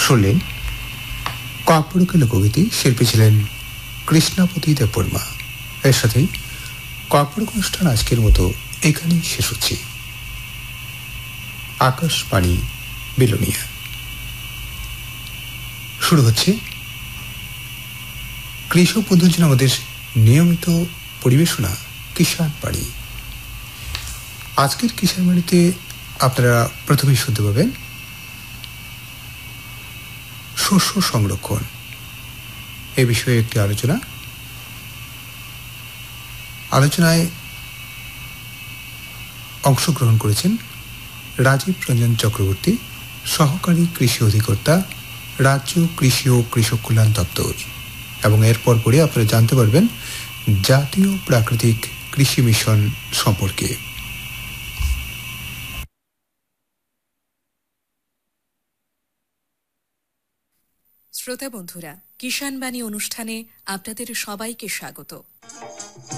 শুনলেন কাকপড়ুকে লোকগীতি, শিল্পী ছিলেন কৃষ্ণাপতি দেববর্মা। এর সাথেই কাকপড়ুক অনুষ্ঠান আজকের মতো এখানেই শেষ হচ্ছে। আকাশবাণী বিলোনিয়া শুরু হচ্ছে কৃষক বন্ধুর জন্য আমাদের নিয়মিত পরিবেশনা কিষাণ বাড়ি। আজকের কিষাণ বাড়িতে আপনারা প্রথমেই শুনতে পাবেন শস্য সংরক্ষণ এ বিষয়ে একটি আলোচনায় অংশগ্রহণ করেছেন রাজীব রঞ্জন চক্রবর্তী, সহকারী কৃষি অধিকর্তা, রাজ্য কৃষি ও কৃষক কল্যাণ দপ্তর। এবং এরপর পরে আপনারা জানতে পারবেন জাতীয় প্রাকৃতিক কৃষি মিশন সম্পর্কে। শ্রোতা বন্ধুরা, কিষাণ বাণী অনুষ্ঠানে আপনাদের সবাইকে স্বাগত।